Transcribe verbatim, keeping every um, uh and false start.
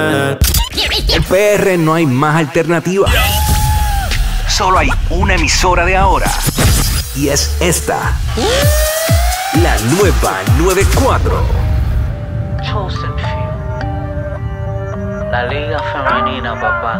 En P R no hay más alternativa. Solo hay una emisora de ahora. Y es esta. La nueva noventa y cuatro. Chosen Few. La Liga Femenina, papá.